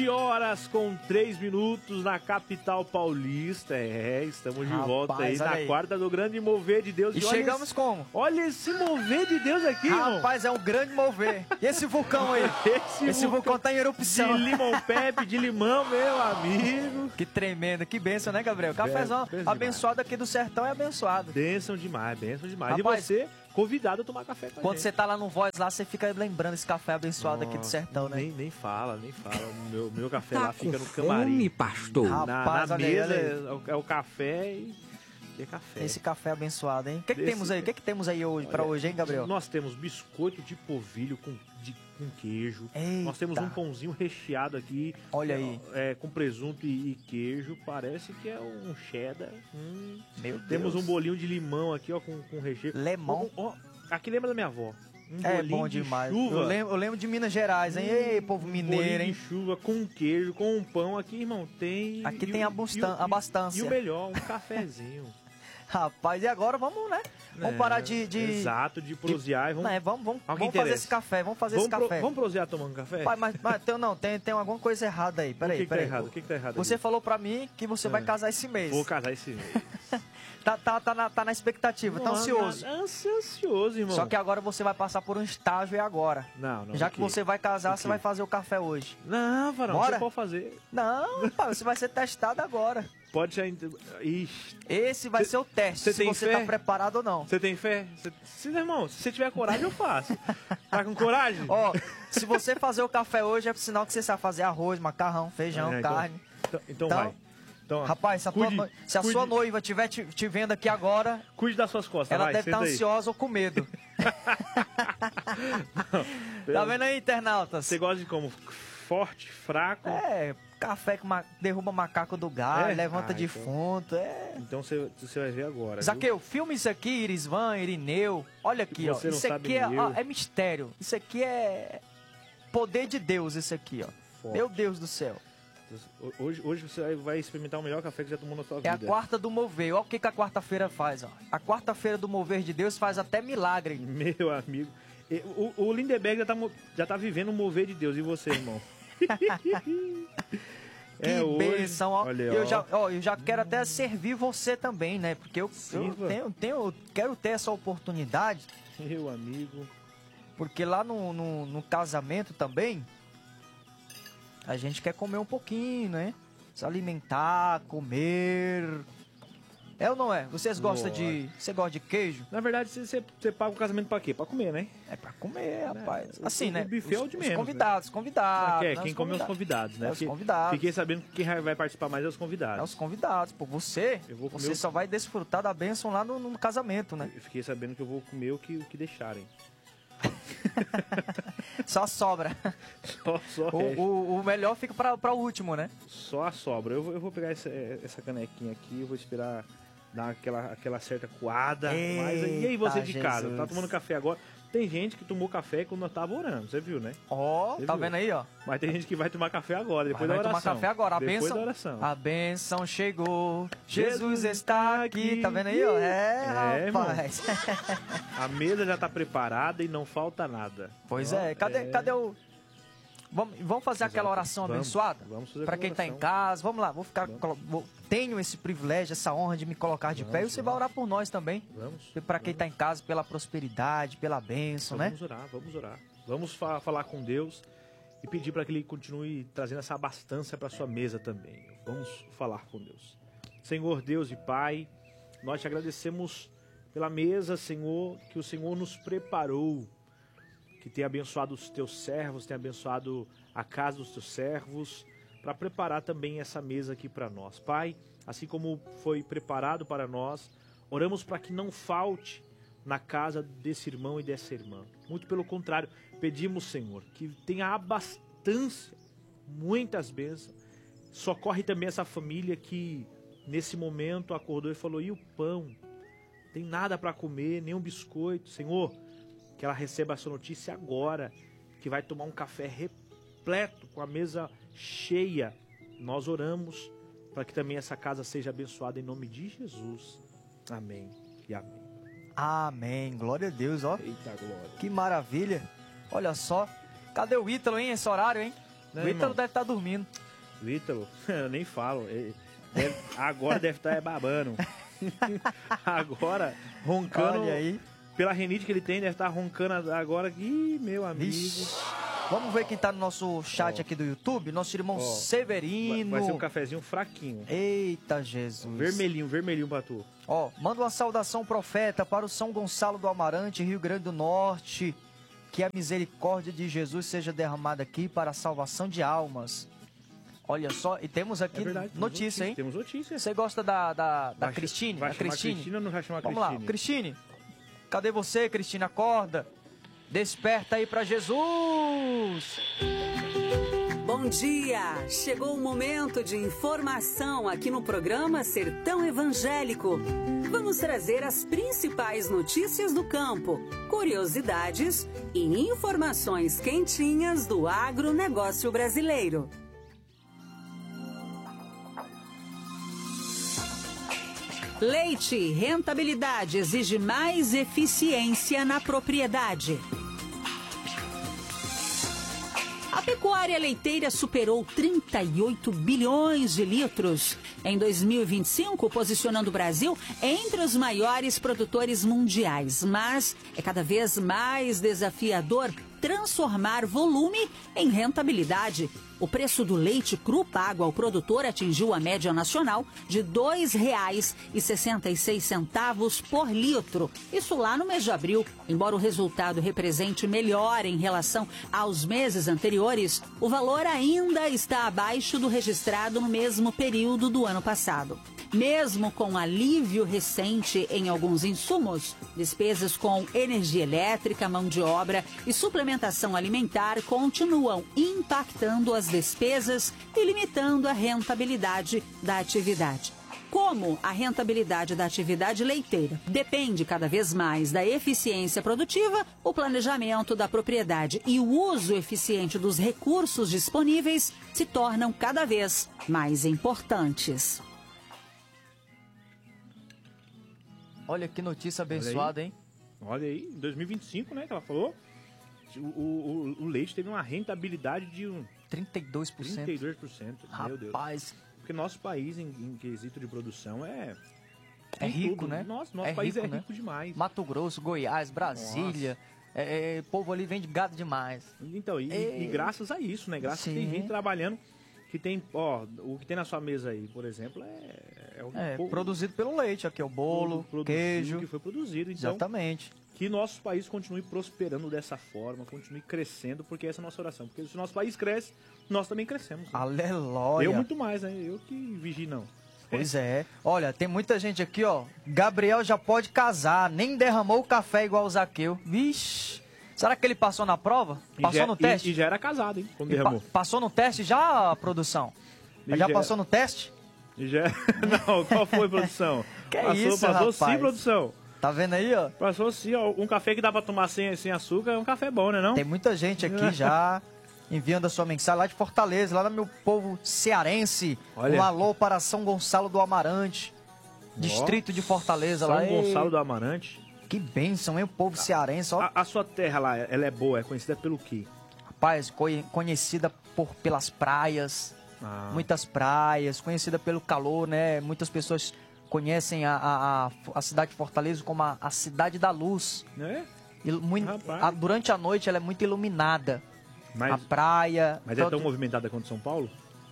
Horas com 3 minutos na capital paulista. Estamos de volta aí na quarta do grande mover de Deus. E chegamos como? Olha esse mover de Deus aqui, rapaz, irmão. É um grande mover. E esse vulcão aí? Esse vulcão tá em erupção. De limão pepe, de limão, meu amigo. Que tremendo, que bênção, né, Gabriel? Cafézão abençoado aqui do sertão é abençoado. Bênção demais, bênção demais. Rapaz, e você, convidado a tomar café com a quando gente. você tá lá no Voz lá, você fica lembrando esse café abençoado aqui do sertão, né? Nem fala. Meu café tá lá fica no camarim. Fome, pastor. Rapaz, na mesa aí. é o café e é café. Esse café abençoado, hein? O que temos aí? O que temos aí hoje, pra hoje, hein, Gabriel? Nós temos biscoito de polvilho com queijo. Eita. Nós temos um pãozinho recheado aqui. Olha aí. Com presunto e queijo. Parece que é um cheddar. Meu Deus. Temos um bolinho de limão aqui, ó, com recheio. Limão? Aqui lembra da minha avó. Bom demais. Chuva. Eu lembro de Minas Gerais, hein? Ei, povo mineiro, hein? De chuva com queijo, com um pão. Aqui, irmão, tem... Aqui tem abastância. E o melhor, um cafezinho. Rapaz, e agora vamos, né? Vamos parar de... Exato, de prosear e vamos... Vamos fazer esse café, Vamos prosear tomando café? Mas tem alguma coisa errada aí. Peraí. O que tá errado? O que tá errado? Você falou pra mim que você vai casar esse mês. Vou casar esse mês. Tá na expectativa, tá ansioso. Ansioso, irmão. Só que agora você vai passar por um estágio agora. Não. Já que você vai casar, você vai fazer o café hoje. Não, Varão, você pode fazer. Não, pai, você vai ser testado agora. Pode ser... Ixi. Esse vai ser o teste, se você tá preparado ou não. Você tem fé? Irmão, se você tiver coragem, eu faço. Tá com coragem? Ó, se você fazer o café hoje, é sinal que você sabe fazer arroz, macarrão, feijão, carne. Então vai. Então, rapaz, se a sua noiva estiver te vendo aqui agora... Cuide das suas costas, ela deve estar ansiosa ou com medo. Tá vendo aí, internautas? Você gosta de como? Forte, fraco? Café que derruba macaco do galho, levanta defunto. Então você vai ver agora. Zaqueu, filma isso aqui, Irisvan, Irineu. Olha aqui, ó. Isso aqui é mistério. Isso aqui é poder de Deus, isso aqui, ó. Forte. Meu Deus do céu. Hoje você vai experimentar o melhor café que já tomou na sua vida. É a quarta do mover. Olha o que a quarta-feira faz, ó. A quarta-feira do mover de Deus faz até milagre. Meu amigo. O Lindeberg já tá vivendo o mover de Deus. E você, irmão? Que bênção, ó. Eu já quero até servir você também, né? Porque eu quero ter essa oportunidade. Meu amigo. Porque lá no casamento também, a gente quer comer um pouquinho, né? Se alimentar, comer. É ou não é? Você gosta de queijo? Na verdade, você paga o casamento pra quê? Pra comer, né? É pra comer, rapaz. Assim, né? O buffet é o de menos. Convidados. Quem come é os convidados, né? Os convidados. Fiquei sabendo que quem vai participar mais é os convidados. É os convidados. Pô, você só vai desfrutar da bênção lá no casamento, né? Eu fiquei sabendo que eu vou comer o que deixarem. Só sobra. Só o melhor fica pra o último, né? Só a sobra. Eu vou pegar essa canequinha aqui, eu vou esperar dar aquela certa coada. E aí você de casa, tá tomando café agora? Tem gente que tomou café quando nós tava orando, você viu, né? Tá vendo aí, ó? Mas tem gente que vai tomar café agora, depois da oração. Vai tomar café agora, a bênção chegou, Jesus está aqui, tá vendo aí, ó? Rapaz. A mesa já tá preparada e não falta nada. Pois cadê o... Vamos fazer aquela oração abençoada? Vamos fazer para quem está em casa. Vamos lá, tenho esse privilégio, essa honra de me colocar de pé. E você vai orar por nós também. Para quem está em casa, pela prosperidade, pela bênção, né? Vamos orar. Vamos falar com Deus e pedir para que Ele continue trazendo essa abastança para sua mesa também. Vamos falar com Deus. Senhor Deus e Pai, nós te agradecemos pela mesa, Senhor, que o Senhor nos preparou, que tem abençoado os teus servos, tem abençoado a casa dos teus servos, para preparar também essa mesa aqui para nós. Pai, assim como foi preparado para nós, oramos para que não falte na casa desse irmão e dessa irmã. Muito pelo contrário, pedimos, Senhor, que tenha abastança, muitas bênçãos. Socorre também essa família que nesse momento acordou e falou, e o pão? Tem nada para comer, nem um biscoito. Senhor, que ela receba essa notícia agora, que vai tomar um café repleto, com a mesa cheia. Nós oramos para que também essa casa seja abençoada em nome de Jesus. Amém e amém. Amém. Glória a Deus, ó. Eita glória. Que maravilha. Olha só. Cadê o Ítalo, hein, esse horário, hein? Né, O Ítalo irmão? deve estar dormindo. O Ítalo, eu nem falo. Agora deve estar babando. Agora, roncando. Olha aí. Pela renite que ele tem, deve estar roncando agora. Ih, meu amigo. Vixe. Vamos ver quem tá no nosso chat aqui do YouTube. Nosso irmão Severino. Vai ser um cafezinho fraquinho. Eita, Jesus. Vermelhinho pra tu. Ó, manda uma saudação, profeta, para o São Gonçalo do Amarante, Rio Grande do Norte. Que a misericórdia de Jesus seja derramada aqui para a salvação de almas. Olha só, e temos aqui notícia, hein? Temos notícia. Você gosta da Cristine? Vai Da chamar Cristine? Cristina ou não vai chamar Vamos Cristine? lá, Cristine. Cadê você, Cristine? Acorda. Desperta aí para Jesus. Bom dia! Chegou o momento de informação aqui no programa Sertão Evangélico. Vamos trazer as principais notícias do campo, curiosidades e informações quentinhas do agronegócio brasileiro. Leite, rentabilidade exige mais eficiência na propriedade. A pecuária leiteira superou 38 bilhões de litros em 2025, posicionando o Brasil entre os maiores produtores mundiais. Mas é cada vez mais desafiador transformar volume em rentabilidade. O preço do leite cru pago ao produtor atingiu a média nacional de R$ 2,66 por litro. Isso lá no mês de abril. Embora o resultado represente melhora em relação aos meses anteriores, o valor ainda está abaixo do registrado no mesmo período do ano passado. Mesmo com alívio recente em alguns insumos, despesas com energia elétrica, mão de obra e suplementação alimentar continuam impactando as despesas e limitando a rentabilidade da atividade. Como a rentabilidade da atividade leiteira depende cada vez mais da eficiência produtiva, o planejamento da propriedade e o uso eficiente dos recursos disponíveis se tornam cada vez mais importantes. Olha que notícia abençoada, hein? Olha aí, em 2025, né, que ela falou, o leite teve uma rentabilidade de 32%. 32%. Meu Deus. Rapaz, Porque nosso país, em quesito de produção, é rico, tudo. né? Nosso É país rico, é né? rico demais. Mato Grosso, Goiás, Brasília. O povo ali vende gado demais. Então, e graças a isso, né? Graças a quem vem trabalhando, que tem, ó, o que tem na sua mesa aí, por exemplo, é o povo Produzido pelo leite. Aqui é o bolo, queijo. que foi produzido. Então, Exatamente. que nosso país continue prosperando dessa forma, continue crescendo, porque essa é a nossa oração. Porque se o nosso país cresce, nós também crescemos. Né? Aleluia. Eu muito mais, né? Eu que vigio, não. Pois é. Olha, tem muita gente aqui, ó. Gabriel já pode casar, nem derramou o café igual o Zaqueu. Vixe. Será que ele passou na prova? Passou no teste? E já era casado, hein? Quando derramou. Passou no teste já, produção? Já passou no teste? Não, qual foi, produção? Que passou rapaz? sim, produção. Tá vendo aí, ó? Passou sim, ó. Um café que dá pra tomar sem açúcar é um café bom, né não? Tem muita gente aqui já enviando a sua mensagem lá de Fortaleza, lá no meu povo cearense. Olha. Um alô para São Gonçalo do Amarante, distrito de Fortaleza. São lá. Gonçalo do Amarante. Que bênção, hein? O povo cearense, ó. A sua terra lá, ela é boa, é conhecida pelo quê? Rapaz, conhecida pelas praias, muitas praias, conhecida pelo calor, né? Muitas pessoas conhecem a cidade de Fortaleza como a cidade da luz. Né? Durante a noite ela é muito iluminada. Mas, a praia... Mas é tão movimentada quanto São Paulo?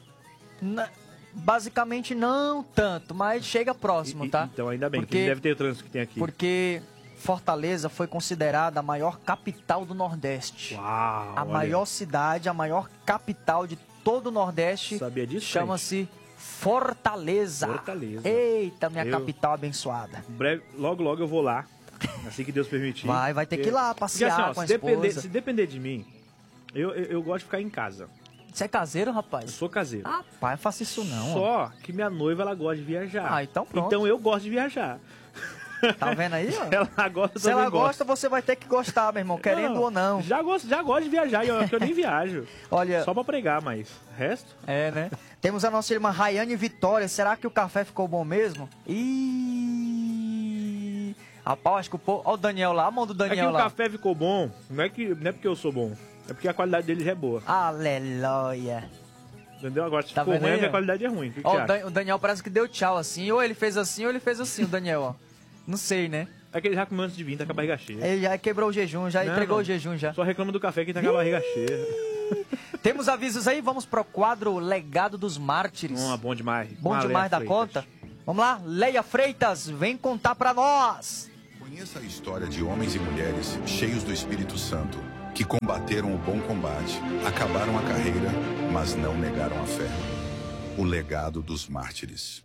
Basicamente não tanto, mas chega próximo, tá? Então ainda bem, porque deve ter o trânsito que tem aqui. Porque Fortaleza foi considerada a maior capital do Nordeste. Uau! A maior cidade, a maior capital de todo o Nordeste. Sabia disso? Chama-se Fortaleza. Fortaleza. Eita, minha capital abençoada. Breve, logo eu vou lá, assim que Deus permitir. Vai ter que ir lá passear porque, assim, com a esposa. Se depender de mim, eu gosto de ficar em casa. Você é caseiro, Eu rapaz? sou caseiro. Rapaz, não faça isso não. Só que minha noiva, ela gosta de viajar. Então pronto. Então eu gosto de viajar. Tá vendo aí, ó? Ela gosta, se ela gosta, você vai ter que gostar, meu irmão, querendo ou não. Já gosto de viajar, eu nem viajo. Olha, só pra pregar, mas resto? É, né? Temos a nossa irmã Rayane Vitória. Será que o café ficou bom mesmo? Rapaz, acho que o povo... Olha o Daniel lá, a mão do Daniel é que lá. o café ficou bom, não é porque eu sou bom. É porque a qualidade deles é boa. Aleluia. Entendeu? Agora, se Tá ficou vendo ruim, aí, é que a ó? qualidade é ruim. O que Ó, você acha? o Daniel parece que deu tchau assim. Ou ele fez assim, ou ele fez assim, o Daniel, ó. Não sei, né? É que ele já comeu antes de vir, tá com a barriga cheia. Ele já quebrou o jejum, já Não, entregou não. o jejum já. Só reclama do café que tá com a barriga cheia. Temos avisos aí, vamos pro quadro Legado dos Mártires. Bom demais. Bom Com a demais Leia da Freitas. conta. Vamos lá, Leia Freitas, vem contar pra nós. Conheça a história de homens e mulheres cheios do Espírito Santo, que combateram o bom combate, acabaram a carreira, mas não negaram a fé. O legado dos mártires.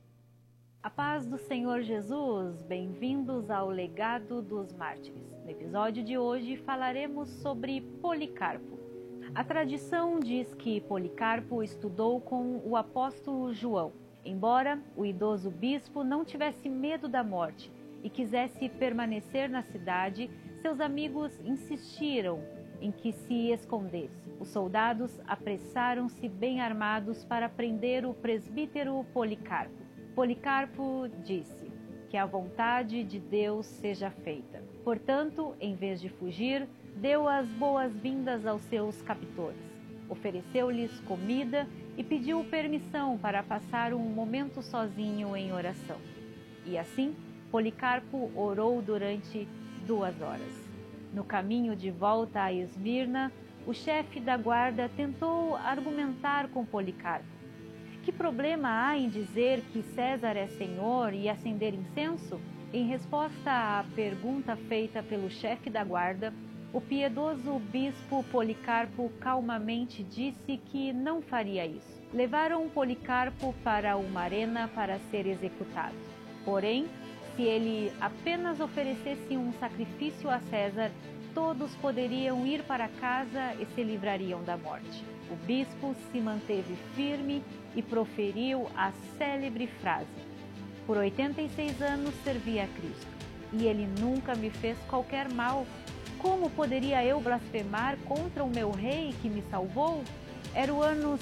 A paz do Senhor Jesus, bem-vindos ao Legado dos Mártires. No episódio de hoje falaremos sobre Policarpo. A tradição diz que Policarpo estudou com o apóstolo João. Embora o idoso bispo não tivesse medo da morte e quisesse permanecer na cidade, seus amigos insistiram em que se escondesse. Os soldados apressaram-se bem armados para prender o presbítero Policarpo. Policarpo disse que a vontade de Deus seja feita. Portanto, em vez de fugir, deu as boas-vindas aos seus captores. Ofereceu-lhes comida e pediu permissão para passar um momento sozinho em oração. E assim, Policarpo orou durante 2 horas. No caminho de volta a Esmirna, o chefe da guarda tentou argumentar com Policarpo. Que problema há em dizer que César é senhor e acender incenso? Em resposta à pergunta feita pelo chefe da guarda, o piedoso bispo Policarpo calmamente disse que não faria isso. Levaram Policarpo para uma arena para ser executado. Porém, se ele apenas oferecesse um sacrifício a César, todos poderiam ir para casa e se livrariam da morte. O bispo se manteve firme e proferiu a célebre frase: por 86 anos servi a Cristo, e ele nunca me fez qualquer mal. Como poderia eu blasfemar contra o meu rei que me salvou? Era o ano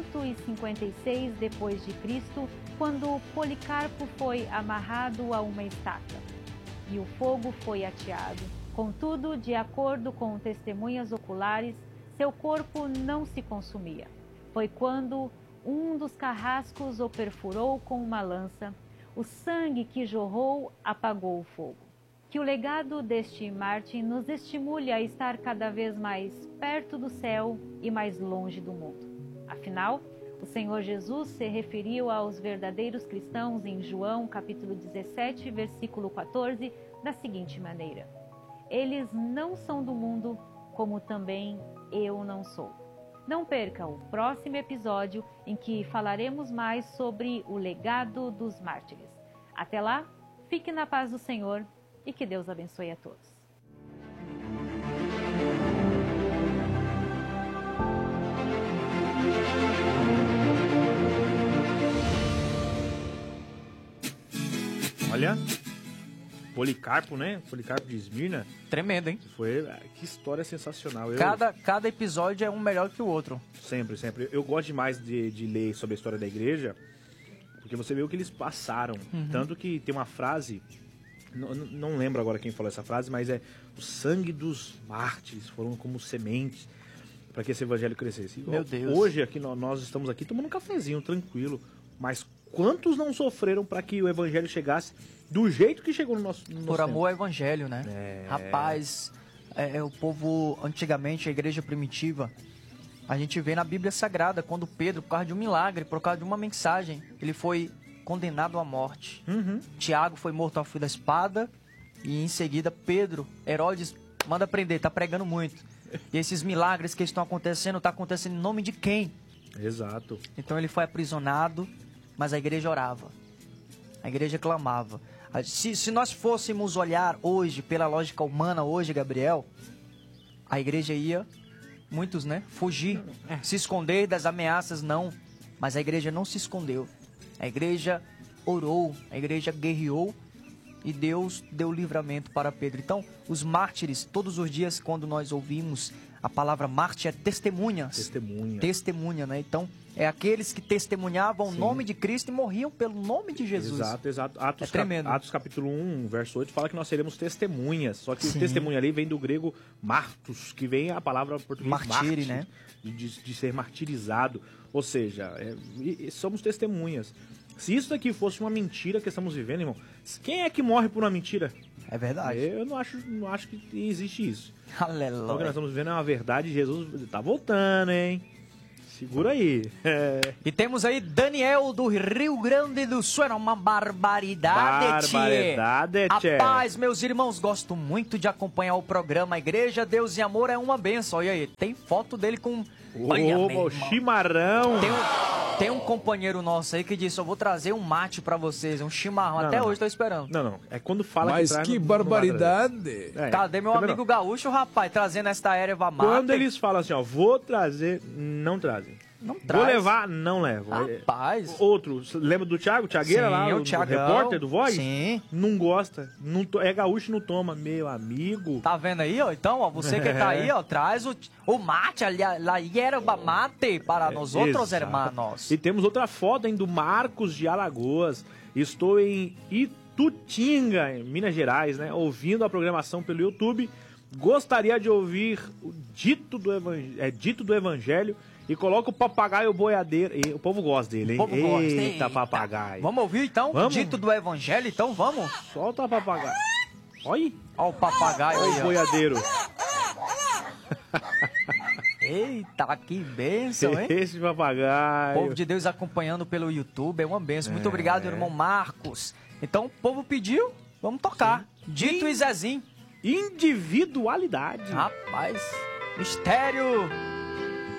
156 depois de Cristo, quando Policarpo foi amarrado a uma estaca e o fogo foi ateado. Contudo, de acordo com testemunhas oculares, seu corpo não se consumia. Foi quando um dos carrascos o perfurou com uma lança. O sangue que jorrou apagou o fogo. Que o legado deste mártir nos estimule a estar cada vez mais perto do céu e mais longe do mundo. Afinal, o Senhor Jesus se referiu aos verdadeiros cristãos em João, capítulo 17, versículo 14, da seguinte maneira: eles não são do mundo, como também eu não sou. Não perca o próximo episódio em que falaremos mais sobre o legado dos mártires. Até lá, fique na paz do Senhor e que Deus abençoe a todos. Olha, Policarpo, né? Policarpo de Esmirna. Tremendo, hein? Que história sensacional. Cada episódio é um melhor que o outro. Sempre. Eu gosto demais de ler sobre a história da igreja, porque você vê o que eles passaram. Tanto que tem uma frase, não lembro agora quem falou essa frase, mas é: o sangue dos mártires foram como sementes para que esse evangelho crescesse. Meu Deus. Hoje aqui nós estamos aqui tomando um cafezinho tranquilo, mas quantos não sofreram para que o evangelho chegasse do jeito que chegou no nosso Por amor ao evangelho, né? É. Rapaz, o povo, antigamente, a igreja primitiva, a gente vê na Bíblia Sagrada, quando Pedro, por causa de um milagre, por causa de uma mensagem, ele foi condenado à morte. Tiago foi morto ao fio da espada, e em seguida Pedro, Herodes, manda prender, tá pregando muito. E esses milagres que estão acontecendo, tá acontecendo em nome de quem? Exato. Então ele foi aprisionado, mas a igreja orava. A igreja clamava. Se nós fôssemos olhar hoje, pela lógica humana hoje, Gabriel, a igreja ia, muitos, né, fugir, se esconder das ameaças, não. Mas a igreja não se escondeu. A igreja orou, a igreja guerreou e Deus deu livramento para Pedro. Então, os mártires, todos os dias, quando nós ouvimos A palavra mártir é testemunhas. Testemunha. Testemunha, né? Então, é aqueles que testemunhavam o Sim. nome de Cristo e morriam pelo nome de Jesus. Exato. É tremendo. Atos capítulo 1, verso 8, fala que nós seremos testemunhas. Só que Sim. o testemunha ali vem do grego martus, que vem a palavra português Martire, mártir, né? De ser martirizado. Ou seja, somos testemunhas. Se isso daqui fosse uma mentira que estamos vivendo, irmão, quem é que morre por uma mentira? É verdade. Eu não acho que existe isso. Então, o que nós Aleluia. estamos vivendo é uma verdade. Jesus tá voltando, hein? Segura aí. E temos aí Daniel do Rio Grande do Sul. Era uma barbaridade, tchê. Barbaridade, tchê. Rapaz, meus irmãos, gosto muito de acompanhar o programa Igreja, Deus e Amor é uma benção. Olha aí, tem foto dele com... Olha, Opa, meu o irmão. chimarrão. Tem um companheiro nosso aí que disse, eu vou trazer um mate pra vocês, um chimarrão. Não, Até não. hoje tô esperando. Não. É quando fala Mas traz, que não vai barbaridade. trazer. Cadê meu também amigo não. gaúcho, rapaz, trazendo esta erva mate? Quando eles falam assim, ó, vou trazer, não trazem. Não Vou traz. levar, não levo. Rapaz. Outro, lembra do Thiago? Thiagueira Sim, lá, o Thiagão. repórter do Voz? Sim. Não gosta. É gaúcho e não toma. Meu amigo. Tá vendo aí, ó? Então, ó, você que tá aí, ó, traz o mate, a yerba mate para nós outros Exato. hermanos. E temos outra foto, hein, do Marcos de Alagoas. Estou em Itutinga, em Minas Gerais, né? Ouvindo a programação pelo YouTube. Gostaria de ouvir o dito do Evangelho e coloca o papagaio boiadeiro. E o povo gosta dele, hein? O povo gosta. Eita, papagaio. Vamos ouvir então Vamos? o dito do evangelho, então vamos? Solta o papagaio. Olha Ó o papagaio o aí, ó. boiadeiro. Eita, que bênção, hein? Esse papagaio. Povo de Deus acompanhando pelo YouTube, é uma bênção. Muito obrigado, irmão Marcos. Então, o povo pediu, vamos tocar. Dito e Zezinho. Individualidade. Rapaz, mistério